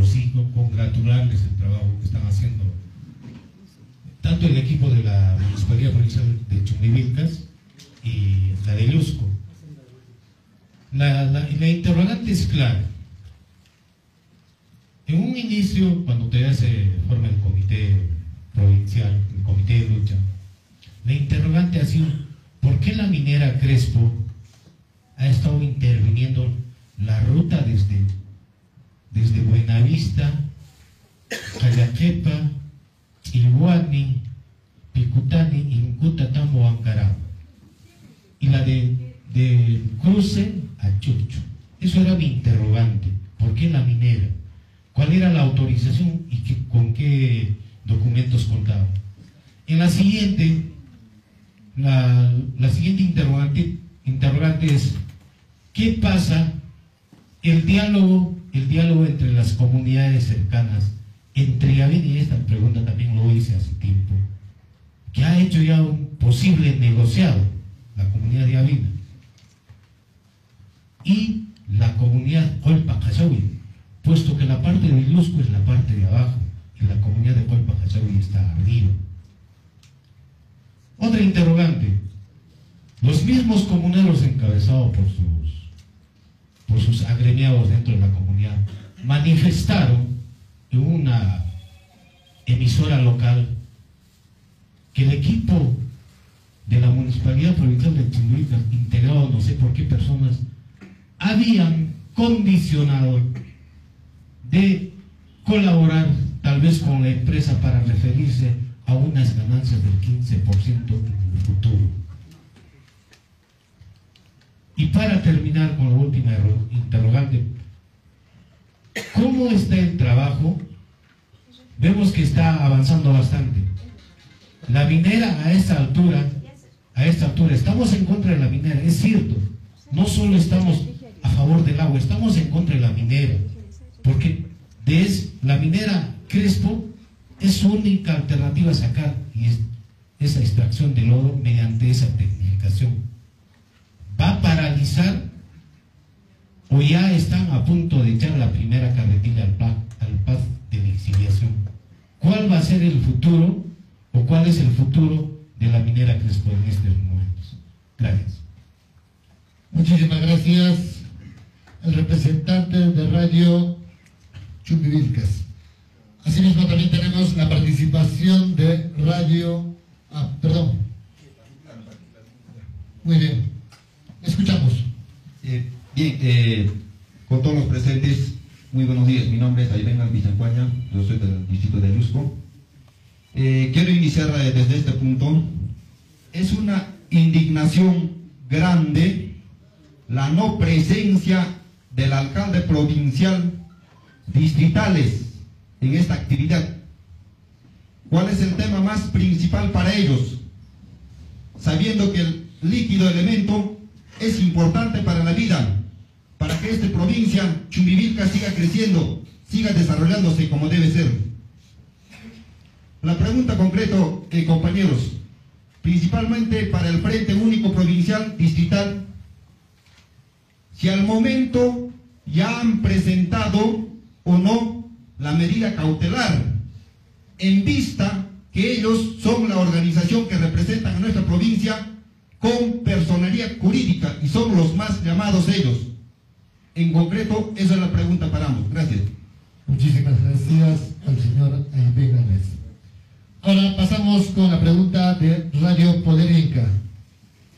sí congratularles el trabajo que están haciendo tanto el equipo de la Municipalidad Provincial de Chumbivilcas y la de Lusco. La interrogante es clara. En un inicio, cuando todavía se forma el comité provincial, el comité de lucha, la interrogante ha sido: ¿por qué la minera Crespo ha estado interviniendo la ruta desde Buenavista, Cayaquepa, Ilhuani, Picutani, Incuta, Tambo, Ancará, y la del cruce a Chucho? Eso era mi interrogante. ¿Por qué la minera? ¿Cuál era la autorización y con qué documentos contaba? En la siguiente interrogante es: ¿qué pasa el diálogo entre las comunidades cercanas, entre Yavina? Y esta pregunta también lo hice hace tiempo, que ha hecho ya un posible negociado la comunidad de Yavina y la comunidad Colpa-Cachaui, puesto que la parte de Lusco es la parte de abajo y la comunidad de Colpa-Cachaui está arriba. Otra interrogante: los mismos comuneros encabezados por sus agremiados dentro de la comunidad manifestaron en una emisora local que el equipo de la Municipalidad Provincial de Chumbivilcas, integrado no sé por qué personas, habían condicionado de colaborar tal vez con la empresa para referirse a unas ganancias del 15% en el futuro. Y para terminar con la última interrogante, ¿cómo está el trabajo? Vemos que está avanzando bastante. La minera a esta altura, estamos en contra de la minera, es cierto. No solo estamos a favor del agua, estamos en contra de la minera, porque la minera Crespo es su única alternativa a sacar esa extracción de lodo mediante esa tecnificación. ¿Va a paralizar o ya están a punto de echar la primera carretilla al paz de la exiliación? ¿Cuál va a ser el futuro o cuál es el futuro de la minera Crespo en estos momentos? Gracias. Muchísimas gracias al representante de Radio Chumbivilcas. Asimismo también tenemos la participación de Radio... Muy bien. Escuchamos. Con todos los presentes, muy buenos días. Mi nombre es Aybengan Villancuaña, yo soy del distrito de Lusco. Quiero iniciar desde este punto. Es una indignación grande la no presencia del alcalde provincial, distritales en esta actividad. ¿Cuál es el tema más principal para ellos? Sabiendo que el líquido elemento es importante para la vida, para que esta provincia, Chumbivilcas, siga creciendo, siga desarrollándose como debe ser. La pregunta concreta, compañeros, principalmente para el Frente Único Provincial Distrital, si al momento ya han presentado o no la medida cautelar, en vista que ellos son la organización que representan a nuestra provincia con personería jurídica y son los más llamados ellos. En concreto, esa es la pregunta para ambos. Gracias. Muchísimas gracias al señor Aybengan. Ahora pasamos con la pregunta de Radio Poder y